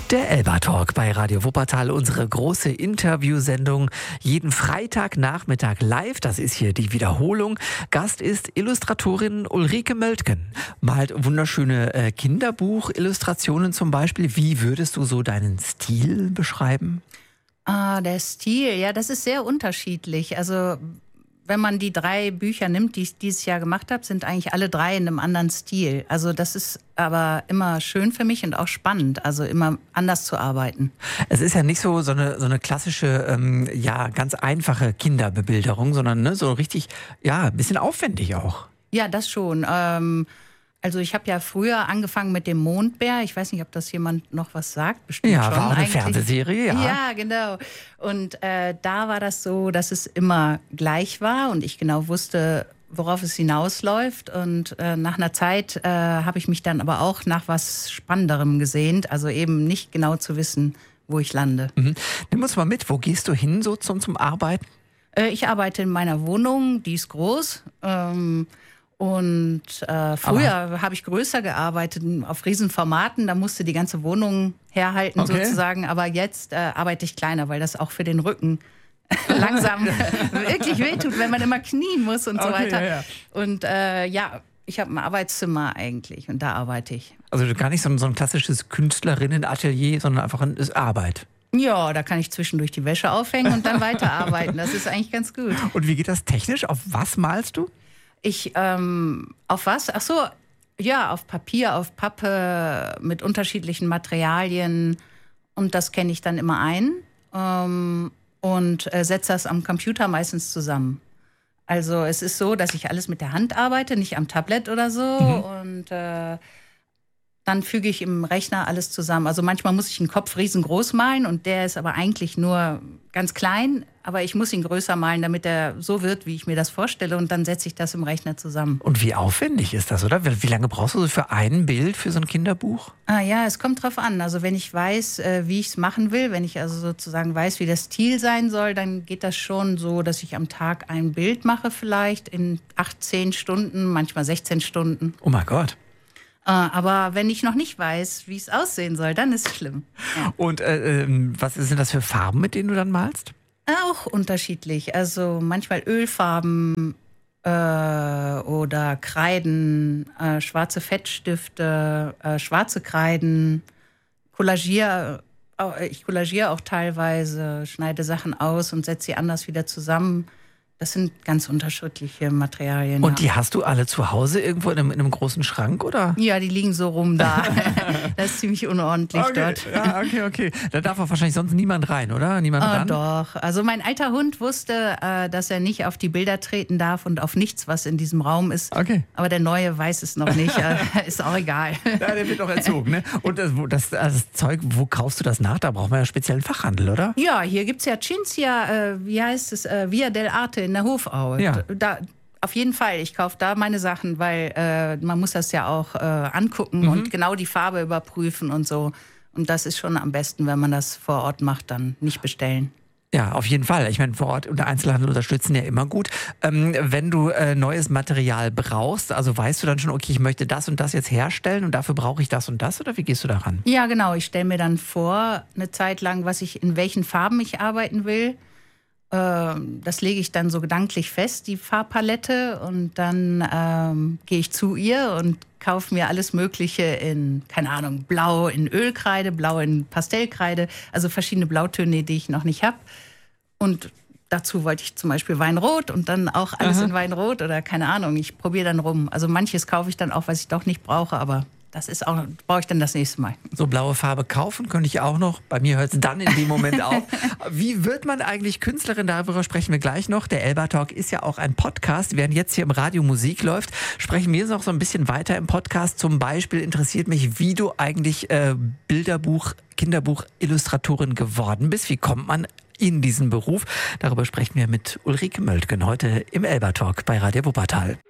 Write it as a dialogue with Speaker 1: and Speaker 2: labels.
Speaker 1: Der Elba Talk bei Radio Wuppertal, unsere große Interviewsendung. Jeden Freitagnachmittag live, das ist hier die Wiederholung. Gast ist Illustratorin Ulrike Möldgen. Malt wunderschöne Kinderbuchillustrationen zum Beispiel. Wie würdest du so deinen Stil beschreiben?
Speaker 2: Der Stil, ja, das ist sehr unterschiedlich. Also wenn man die 3 Bücher nimmt, die ich dieses Jahr gemacht habe, sind eigentlich alle 3 in einem anderen Stil. Also das ist aber immer schön für mich und auch spannend, also immer anders zu arbeiten.
Speaker 1: Es ist ja nicht so eine klassische, ganz einfache Kinderbebilderung, sondern so richtig, ein bisschen aufwendig auch.
Speaker 2: Ja, das schon. Also ich habe ja früher angefangen mit dem Mondbär. Ich weiß nicht, ob das jemand noch was sagt. Bestimmt
Speaker 1: ja,
Speaker 2: schon.
Speaker 1: War auch eine
Speaker 2: eigentlich.
Speaker 1: Fernsehserie, ja.
Speaker 2: Ja, genau. Und da war das so, dass es immer gleich war und ich genau wusste, worauf es hinausläuft. Und nach einer Zeit habe ich mich dann aber auch nach was Spannenderem gesehnt. Also eben nicht genau zu wissen, wo ich lande.
Speaker 1: Mhm. Nimm uns mal mit, wo gehst du hin so zum Arbeiten?
Speaker 2: Ich arbeite in meiner Wohnung, die ist groß. Und früher habe ich größer gearbeitet, auf Riesenformaten. Da musste die ganze Wohnung herhalten sozusagen. Aber jetzt arbeite ich kleiner, weil das auch für den Rücken langsam wirklich wehtut, wenn man immer knien muss und so weiter. Ja. Und ich habe ein Arbeitszimmer eigentlich und da arbeite ich.
Speaker 1: Also gar nicht so ein klassisches Künstlerinnenatelier, sondern einfach ist Arbeit.
Speaker 2: Ja, da kann ich zwischendurch die Wäsche aufhängen und dann weiterarbeiten. Das ist eigentlich ganz gut.
Speaker 1: Und wie geht das technisch? Auf was malst du?
Speaker 2: Auf was? Ach so, ja, auf Papier, auf Pappe, mit unterschiedlichen Materialien. Und das kenne ich dann immer ein und setze das am Computer meistens zusammen. Also es ist so, dass ich alles mit der Hand arbeite, nicht am Tablet oder so. Und dann füge ich im Rechner alles zusammen. Also manchmal muss ich einen Kopf riesengroß malen und der ist aber eigentlich nur ganz klein. Aber ich muss ihn größer malen, damit er so wird, wie ich mir das vorstelle. Und dann setze ich das im Rechner zusammen.
Speaker 1: Und wie aufwendig ist das, oder? Wie lange brauchst du so für ein Bild, für so ein Kinderbuch?
Speaker 2: Ja, es kommt drauf an. Also wenn ich weiß, wie ich es machen will, wenn ich also sozusagen weiß, wie der Stil sein soll, dann geht das schon so, dass ich am Tag ein Bild mache vielleicht in 8-10 Stunden, manchmal 16 Stunden.
Speaker 1: Oh mein Gott.
Speaker 2: Aber wenn ich noch nicht weiß, wie es aussehen soll, dann ist es schlimm. Ja.
Speaker 1: Und was sind das für Farben, mit denen du dann malst?
Speaker 2: Auch unterschiedlich. Also manchmal Ölfarben oder Kreiden, schwarze Fettstifte, schwarze Kreiden. Ich kollagiere auch teilweise, schneide Sachen aus und setze sie anders wieder zusammen. Das sind ganz unterschiedliche Materialien.
Speaker 1: Und die hast du alle zu Hause irgendwo in einem großen Schrank, oder?
Speaker 2: Ja, die liegen so rum da. Das ist ziemlich unordentlich dort.
Speaker 1: Ja, okay. Da darf auch wahrscheinlich sonst niemand rein, oder? Niemand ran?
Speaker 2: Doch. Also mein alter Hund wusste, dass er nicht auf die Bilder treten darf und auf nichts, was in diesem Raum ist.
Speaker 1: Okay.
Speaker 2: Aber der Neue weiß es noch nicht. Ist auch egal.
Speaker 1: Ja, der wird auch erzogen, ne? Und das Zeug, wo kaufst du das nach? Da braucht man ja speziellen Fachhandel, oder?
Speaker 2: Ja, hier gibt es ja Cinzia, wie heißt es, Via del Arte in der Hofaue.
Speaker 1: Ja.
Speaker 2: Da, auf jeden Fall, ich kaufe da meine Sachen, weil man muss das ja auch angucken und genau die Farbe überprüfen und so. Und das ist schon am besten, wenn man das vor Ort macht, dann nicht bestellen.
Speaker 1: Ja, auf jeden Fall. Ich meine, vor Ort und der Einzelhandel unterstützen ja immer gut. Wenn du neues Material brauchst, also weißt du dann schon, okay, ich möchte das und das jetzt herstellen und dafür brauche ich das und das, oder wie gehst du daran?
Speaker 2: Ja, genau. Ich stelle mir dann vor, eine Zeit lang, in welchen Farben ich arbeiten will. Das lege ich dann so gedanklich fest, die Farbpalette. Und dann gehe ich zu ihr und kaufe mir alles Mögliche in, keine Ahnung, Blau in Ölkreide, Blau in Pastellkreide. Also verschiedene Blautöne, die ich noch nicht habe. Und dazu wollte ich zum Beispiel Weinrot und dann auch alles in Weinrot oder keine Ahnung. Ich probiere dann rum. Also manches kaufe ich dann auch, was ich doch nicht brauche, aber brauche ich dann das nächste Mal.
Speaker 1: So blaue Farbe kaufen könnte ich auch noch. Bei mir hört es dann in dem Moment auf. Wie wird man eigentlich Künstlerin? Darüber sprechen wir gleich noch. Der Elba Talk ist ja auch ein Podcast. Während jetzt hier im Radio Musik läuft, sprechen wir noch so ein bisschen weiter im Podcast. Zum Beispiel interessiert mich, wie du eigentlich Kinderbuch-Illustratorin geworden bist. Wie kommt man in diesen Beruf? Darüber sprechen wir mit Ulrike Möldgen heute im Elba Talk bei Radio Wuppertal.